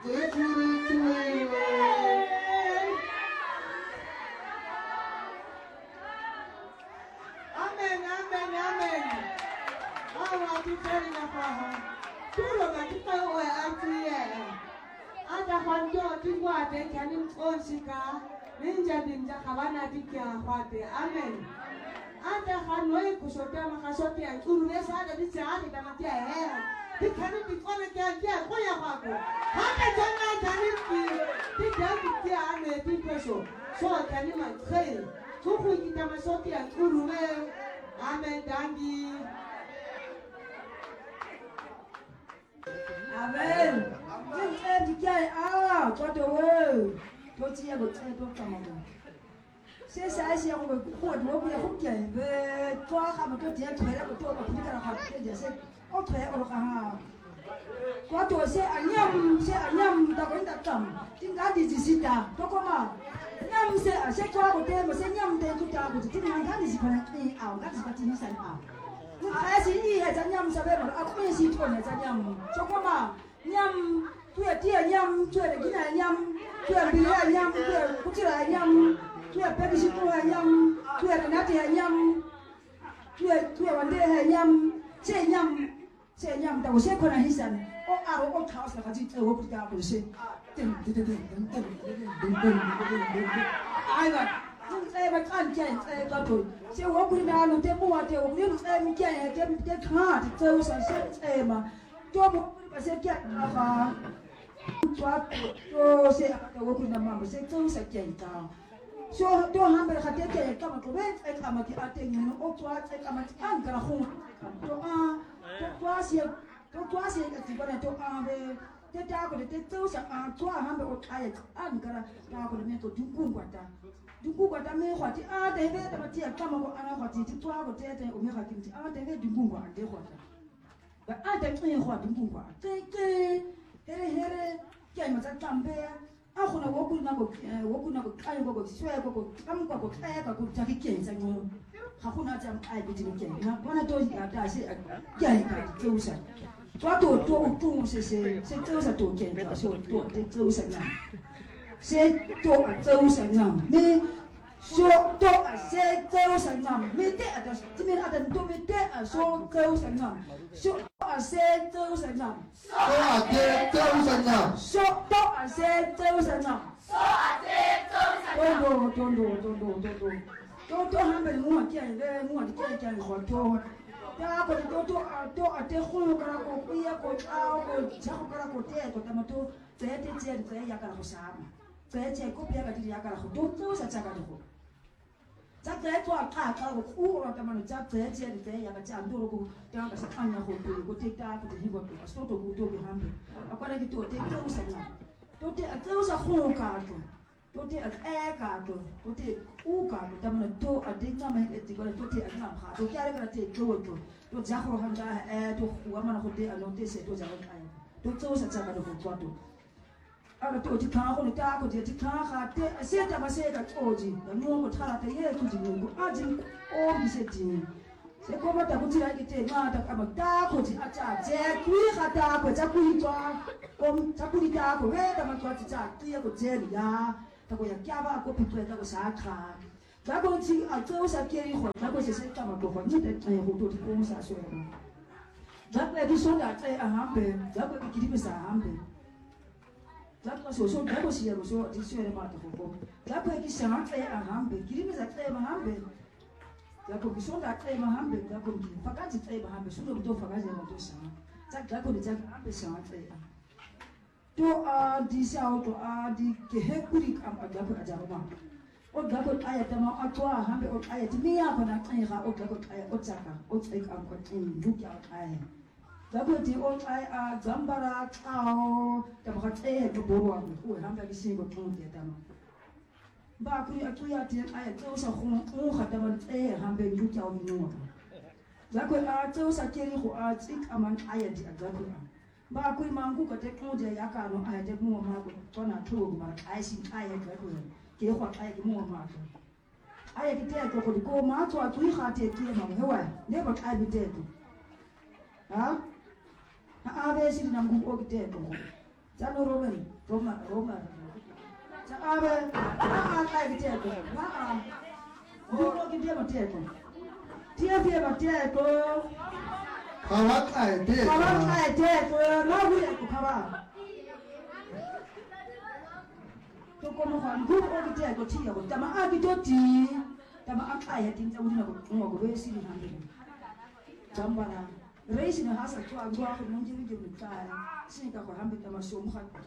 Amen, amen, amen. Awa tukari na paha. Tulo katika uwe atiye. Ada kwanjo tingwate kani mkonsika. Ninja kawana tikia kwate. Amen. Ada kanoi kusotea makasotea. Urunesa ada disiari tamatia hea. Tikani tikone kia koya kwako. Hata jana kani tikia ane tikeso. So kani matkei. Tuku kita masotea urune. Amen, dangi. Amen. Em dikai cho tôi tôi chia một tay tôi cầm một. Sẽ sai sẽ không được quật nó bây giờ không kể về cho khám một cái tiền thuế của tôi mà không biết là học cái gì sẽ có thuế ở đâu cả. Qua tôi sẽ ăn nhầm ta có đặt cầm tính cả gì gì ta tôi có mà nhầm sẽ qua một tên mà sẽ nhầm tên chúng ta một chút thì cái gì phải đi ảo cái gì phải đi sai ảo. Cái gì đi hay là nhầm sao bây giờ cái gì thôi là nhầm cho có mà nhầm thuê tia nhầm thuê để cái này nhầm thuê bị là nhầm thuê cũng chỉ là nhầm thuê bé cái gì cũng là nhầm thuê cái nát thì là nhầm thuê vấn đề là nhầm sẽ nhầm tao sẽ còn là hy sinh ô tháo sẽ phải chỉ ở quốc gia của sẽ ai vậy nhưng em mà ăn chén em có tuổi sẽ quốc gia nó thêm mua thêm nhưng em chén thêm khá thì tôi sẽ mà cho một sẽ chết và cho sẽ quốc gia mà sẽ tôi sẽ chết tao so to hambe khate ke kama ko bet e kama ki atenyo no o twa e kama an kala khum to twa ka ti bana to ambe te ta ko te to sa an twa hambe o kaya an kala ta ko me to dungu kwata me khwati a de be ta ti kama ko ana khwati ti twa ko te o me khakimti a de be dungu kwa de khwata ba a de twa khwa dungu kwa te here ke ma ta tambe akuna wokuna ko kai ko swe ko kam ko kai ko ta ki ken sa no hakuna jam ai bi tin ken na wana to ya ta se ya ka to sa to se to sa to ken ta so to sa na se to sa na me so to se to sa na me te ata timen ata to me te so to sa na so se to sa na so to se to sa na to hambe mu akiende mu akiende ko to ya ko to ate khulu kara ko kuya ko chao ko chako kara ko te ko tamato te ya kara ko sama te ko pia ka ti ya kara ko to sa chaka ko Jaka itu akak kalau orang teman jaka te ya ka canduro ko ta ka sakanya ko te ta ko te hibo ko so to buto bi hambe akora ki to te ko sa na to te sa khulu ka to te ka to te u ka to teman to adinga me ti ko to te agna ha to kare ka te to jakro handa to wa mana ko te ano te se to jakro kaya to sa chaka ko to ara to ti ka ko ta ko ti ka ha te se ta ba se ka oji na mo ko thala te ye ku ji ko aji o bi se ti se ko ma ta ku ti ra ki te ma ta ka ma ta ko ti acha je ku ha ta ko ja ku to ko ta ku ta ko he ta ma ko ti cha ti ya ko je ya ta ko ya kya ba ko pi to ta ko sa kha ta ko ti a to sa ke ri ho ta ko se ta ma ko ni te ta ho to ti ko sa so ya ta ko bi so da te a ha be ta ko ki di bi sa ha be Zaka so dako siya so disyo mata ko. Zaka ki sama tsaye a hambe, kirimi za tsaye ma hambe. Zaka ki so da tsaye ma hambe, zaka ki fakaji tsaye ma hambe, suno to fakaji ma to sama. Zaka ko da zaka hambe sama tsaye. To di sa to di ke hekuri kam adabu ajaruma. O dako aya tama atwa hambe o aya timia ko na tsaye ga o dako aya o tsaka o tsaye kam ko tin duka aya. Zaka ti o aya zambara tao ta tsaye ga borwa ko hambe ki singo to te tama. Ba kuri atuya te aya to sa khum o khata man tsaye hambe duka o no. Zaka to sa keri ko tsik aman aya di zaka ba kuri mangu ka te ko je ya ka no aya te mo ma ko to na to ba ai sin aya ga ko ke ko aya ki mo ma ko aya ki te ko ma to atu khate ki ma hewa ne ba ai bi te ha a be sin na ngu ko ki te ko Jano Roma. Abe, like Teko. Who can give a Teko? Tia Teko. Kawakai Teko. No, we have to come out. To come on, good old Teko Tia, Tama Agitoti, Tama Akai, I think I would not go very silly. Jambara, raising a house to a go out and give you the time, sing up a hundred of my soul.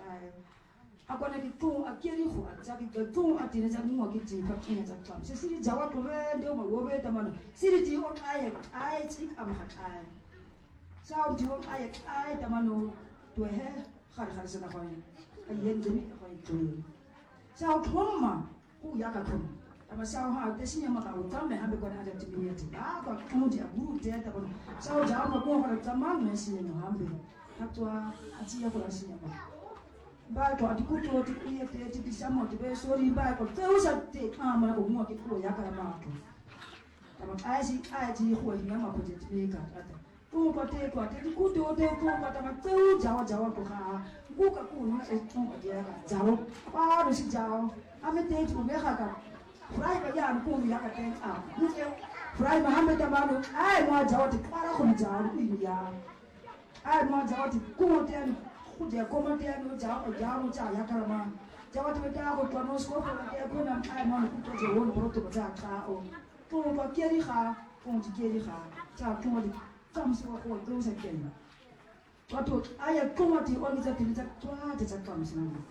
Akona kitu akiri hu ataki kitu atineza mu akiti pakina za klam sisi jawa ko ndio mawobe tamano sisi ti on aye tik am hakai sao ti on aye tamano to he khar sana khoy ayen demi khoy to sao thoma ku yaka thom ama sao ha tesinya maka utame hambe kwa hata tibiyeti kwa kundi aburu teta kwa sao jawa ko kwa tamano nesi no hambe hatwa atia kwa sinya ba to atikuto atikie te tisamo te sori ba ko teusa te kama ko mo ke ko ya kala ma to tama aji ho ni ma ko te tika ata ko ko te tikuto te ko ko tama teu jawa ko ha ku ka ku na e to ko ya ka jawa pa ro si jawa ame te tu me ha ka frai ba ya ko ya ka te a ku te frai ma hambe tama no ai mo jawa te para ko jawa ni ya ai mo jawa te ko te kuja komante no jamu cha yakarama jawa tumeka ko tono skopo ya kuna ai mwana kutoje won proto ba ka o to ba keri kha ko ti keri kha cha ko di kamso ko do sa kenna wato aya ko ti oni za tinza twa ta kamso na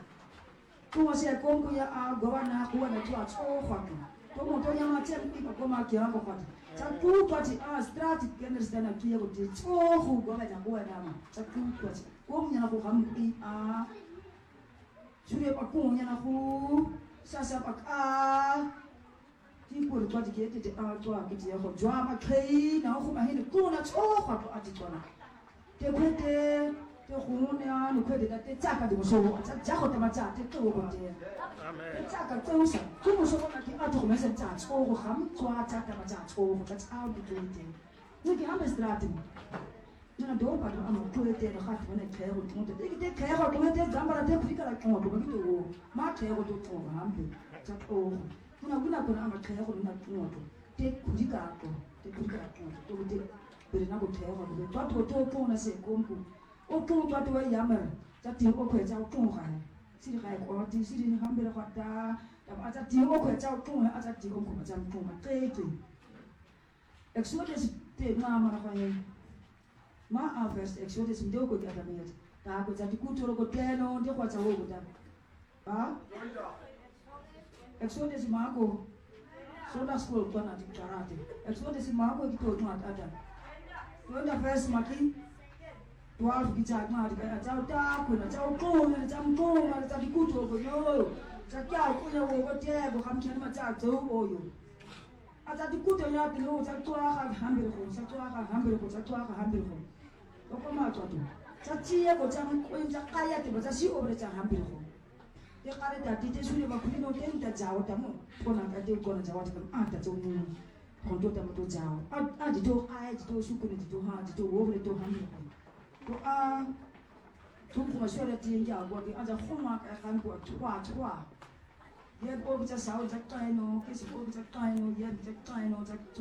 ko se ko ko ya a gowana ko na twa so kwa to mo to nyama che ko ma ki ha ko kwa cha ku pati a strati kenner sana kiye ko ti so hu go na ko na ma cha ku pati ko nyana ko hampi a sure pa ko nyana ko sasa pa a ti ko to ti ke te a to a ki ti ko jwa ma kai na ko ma hin ko na cho kwa to a ti to na te ko te ko na no ko te te tsaka de so ja ko te ma tsa te to ko te amen tsaka te usa ko mo so na ki a to ko me se tsa cho ko ham twa tsa ta ma tsa cho ko tsa a di te ni ki ham strati na do pa ama kuete no khat wona khero to te khero to te gambara te frika la ko to ko ma khero to to hambe cha to kuna ama khero na to te kurika to te bere na ko khero to na se kompu o to to ya mara cha ti o kwe cha to ha si ga ko ti si ni hambe la khata ta cha ti o kwe cha to ha cha ti o ko cha to ma te exodus te mama na ma avers exodus ndio ko ta met ta ko za tikutoro ko teno ndio kwa chawo ko ta ha exodus ma ko soda school ko na tikarate exodus ma ko kito to ata ndio first maki 12 kicha ma ta cha ta ko na cha ko na cha ko na cha tikutoro ko yo cha kya ko ya wo ko te ko ham chen ma cha zo o yo ata tikutoro ya tino cha to ha hambe ko cha to ha hambe ko ko ma to chachi ko cham ko ja kaya te ba si obre cha hambi ko te kare ta ti te suri ba kulino te ta jawo ta mo ko na ka te ko na jawo ta a ta to ni ko to ta mo to jawo a di to ai di to su ko ni di to ha di to obre to hambi ko to a to ko so re ti ya ko di a ja ko ma ka kan ko twa ye ko ja sawo ja kai no ke si ko ja kai no ye ja kai no ja